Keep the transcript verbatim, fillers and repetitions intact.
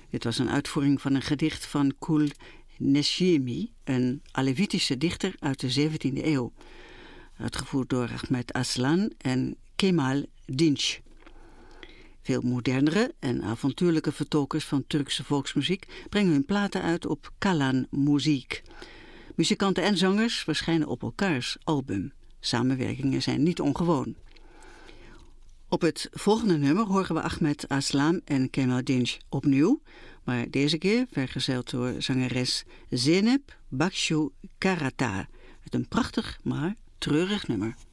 Dit was een uitvoering van een gedicht van Kul Nesjimi, een Alevitische dichter uit de zeventiende eeuw. Uitgevoerd door Ahmet Aslan en Kemal Dinç. Veel modernere en avontuurlijke vertolkers van Turkse volksmuziek brengen hun platen uit op Kalan Muziek. Muzikanten en zangers verschijnen op elkaars album. Samenwerkingen zijn niet ongewoon. Op het volgende nummer horen we Ahmet Aslan en Kemal Dinç opnieuw, maar deze keer vergezeld door zangeres Zeynep Bakshu Karata. Met een prachtig, maar treurig nummer.